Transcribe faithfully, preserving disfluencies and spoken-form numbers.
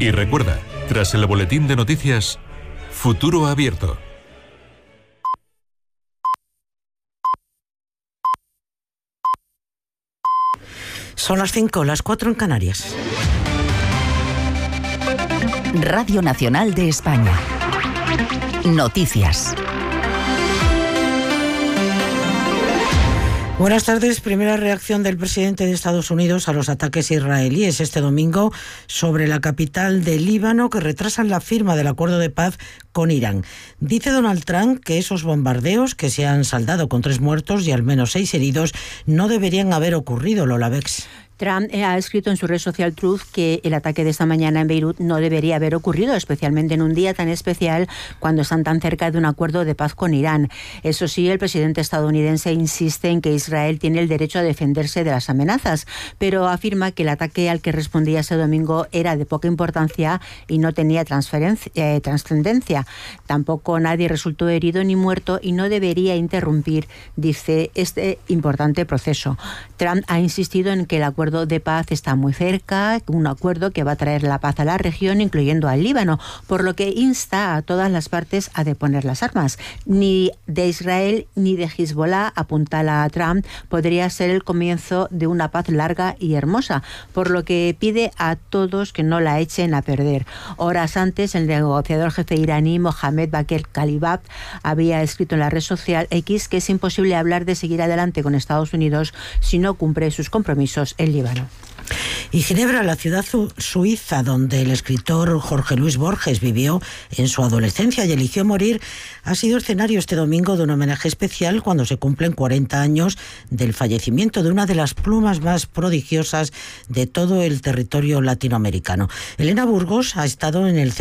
Y recuerda, tras el boletín de noticias, Futuro Abierto. Son las cinco, las cuatro en Canarias. Radio Nacional de España. Noticias. Buenas tardes. Primera reacción del presidente de Estados Unidos a los ataques israelíes este domingo sobre la capital del Líbano, que retrasan la firma del acuerdo de paz con Irán. Dice Donald Trump que esos bombardeos, que se han saldado con tres muertos y al menos seis heridos, no deberían haber ocurrido. Lola Bex. Trump ha escrito en su red social Truth que el ataque de esta mañana en Beirut no debería haber ocurrido, especialmente en un día tan especial cuando están tan cerca de un acuerdo de paz con Irán. Eso sí, el presidente estadounidense insiste en que Israel tiene el derecho a defenderse de las amenazas, pero afirma que el ataque al que respondía ese domingo era de poca importancia y no tenía eh, trascendencia. Tampoco nadie resultó herido ni muerto y no debería interrumpir, dice, este importante proceso. Trump ha insistido en que el acuerdo de paz está muy cerca, un acuerdo que va a traer la paz a la región, incluyendo al Líbano, por lo que insta a todas las partes a deponer las armas. Ni de Israel ni de Hezbollah, apuntala a Trump, podría ser el comienzo de una paz larga y hermosa, por lo que pide a todos que no la echen a perder. Horas antes, el negociador jefe iraní Mohamed Bagher Khalibaf había escrito en la red social X que es imposible hablar de seguir adelante con Estados Unidos si no cumple sus compromisos en Líbano. Y Ginebra, la ciudad su- suiza donde el escritor Jorge Luis Borges vivió en su adolescencia y eligió morir, ha sido escenario este domingo de un homenaje especial cuando se cumplen cuarenta años del fallecimiento de una de las plumas más prodigiosas de todo el territorio latinoamericano. Elena Burgos ha estado en el